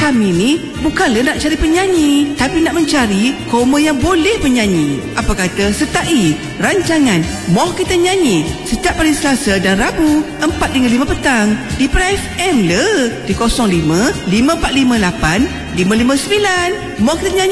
Kami ni bukanlah nak cari penyanyi, tapi nak mencari koma yang boleh penyanyi. Apa kata sertai rancangan Moh Kita Nyanyi setiap hari Selasa dan Rabu 4 hingga 5 petang di Pra FM le, di 05 5458 559. Moh Kita Nyanyi.